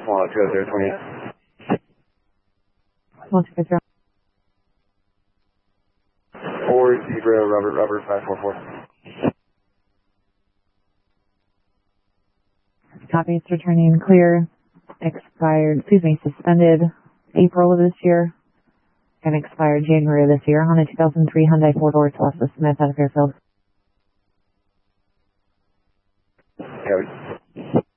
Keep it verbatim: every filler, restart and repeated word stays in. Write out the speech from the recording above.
Small two zero twenty-eight. Small two zero. Four zero Robert Robert five four four. Copy, it's returning clear. Expired, excuse me, suspended April of this year and expired January of this year on a two thousand three Hyundai four-door Celesta Smith out of Fairfield. Copy.